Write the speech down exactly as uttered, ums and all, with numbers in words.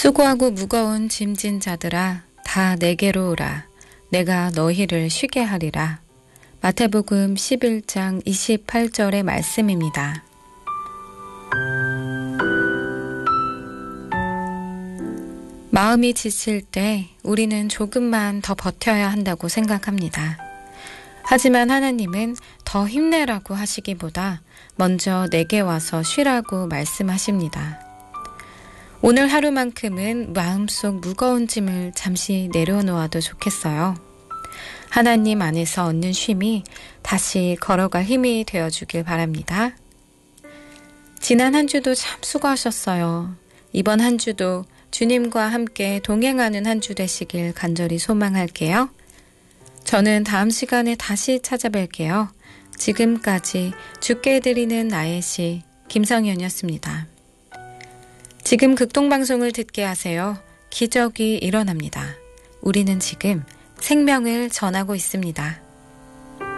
수고하고 무거운 짐진 자들아 다 내게로 오라. 내가 너희를 쉬게 하리라. 마태복음 십일 장 이십팔 절의 말씀입니다. 마음이 지칠 때 우리는 조금만 더 버텨야 한다고 생각합니다. 하지만 하나님은 더 힘내라고 하시기보다 먼저 내게 와서 쉬라고 말씀하십니다. 오늘 하루만큼은 마음속 무거운 짐을 잠시 내려놓아도 좋겠어요. 하나님 안에서 얻는 쉼이 다시 걸어갈 힘이 되어주길 바랍니다. 지난 한 주도 참 수고하셨어요. 이번 한 주도 주님과 함께 동행하는 한 주 되시길 간절히 소망할게요. 저는 다음 시간에 다시 찾아뵐게요. 지금까지 주께 드리는 나의 시 김성현이었습니다. 지금 극동방송을 듣게 하세요. 기적이 일어납니다. 우리는 지금 생명을 전하고 있습니다.